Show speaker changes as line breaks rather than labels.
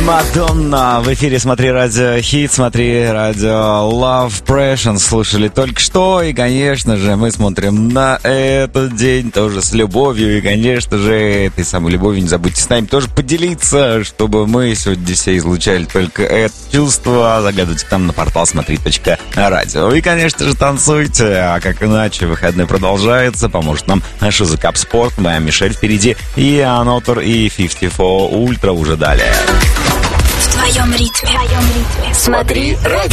Мадонна в эфире «Смотри радио Хит», «Смотри радио Love Passion» слушали только что. И, конечно же, мы смотрим на этот день тоже с любовью. И, конечно же, этой самой любовью не забудьте с нами тоже поделиться, чтобы мы сегодня все излучали только это чувство. Заглядывайте к нам на портал смотри.радио. И, конечно же, танцуйте. А как иначе, выходной продолжается. Поможет нам Шиза Кап Спорт, моя Мишель впереди. И Анотор, и 54 Ультра уже далее.
В твоем ритме. Смотри радио.